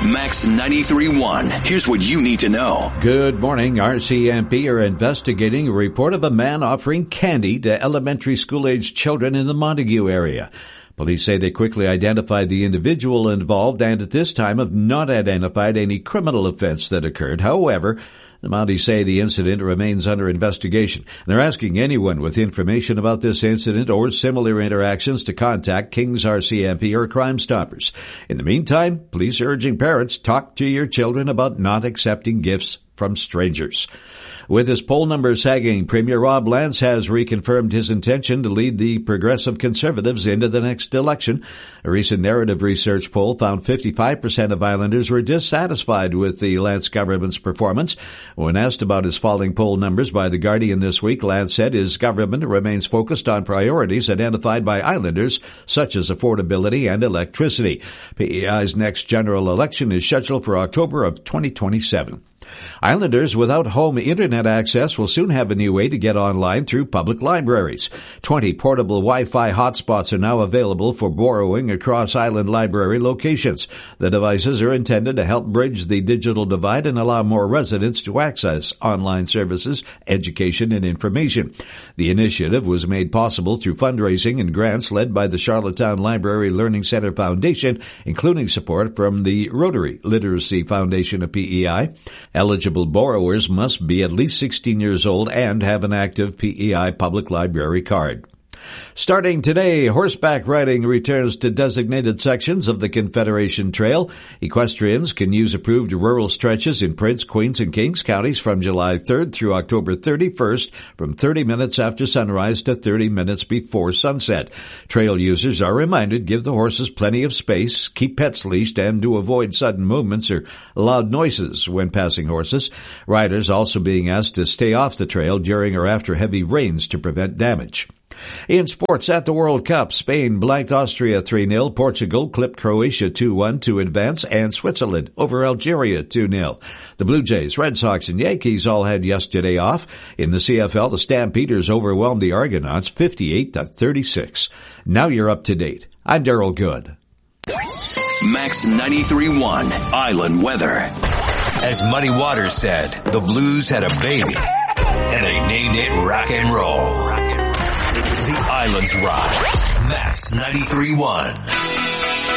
Max 93.1. Here's what you need to know. Good morning. RCMP are investigating a report of a man offering candy to elementary school-aged children in the Montague area. Police say they quickly identified the individual involved and at this time have not identified any criminal offense that occurred. However, the Mounties say the incident remains under investigation. They're asking anyone with information about this incident or similar interactions to contact Kings RCMP or Crime Stoppers. In the meantime, police are urging parents, talk to your children about not accepting gifts from strangers. With his poll numbers sagging, Premier Rob Lance has reconfirmed his intention to lead the Progressive Conservatives into the next election. A recent narrative research poll found 55% of Islanders were dissatisfied with the Lance government's performance. When asked about his falling poll numbers by The Guardian this week, Lance said his government remains focused on priorities identified by Islanders, such as affordability and electricity. PEI's next general election is scheduled for October of 2027. Islanders without home internet access will soon have a new way to get online through public libraries. 20 portable Wi-Fi hotspots are now available for borrowing across island library locations. The devices are intended to help bridge the digital divide and allow more residents to access online services, education, and information. The initiative was made possible through fundraising and grants led by the Charlottetown Library Learning Center Foundation, including support from the Rotary Literacy Foundation of PEI. Eligible borrowers must be at least 16 years old and have an active PEI public library card. Starting today, horseback riding returns to designated sections of the Confederation Trail. Equestrians can use approved rural stretches in Prince, Queens, and Kings counties from July 3rd through October 31st from 30 minutes after sunrise to 30 minutes before sunset. Trail users are reminded give the horses plenty of space, keep pets leashed, and to avoid sudden movements or loud noises when passing horses. Riders also being asked to stay off the trail during or after heavy rains to prevent damage. In sports at the World Cup, Spain blanked Austria 3-0, Portugal clipped Croatia 2-1 to advance, and Switzerland over Algeria 2-0. The Blue Jays, Red Sox, and Yankees all had yesterday off. In the CFL, the Stampeders overwhelmed the Argonauts 58-36. Now you're up to date. I'm Daryl Good. Max 93.1 Island Weather. As Muddy Waters said, the Blues had a baby, and they named it rock and roll. The Islands rock. Max 93.1.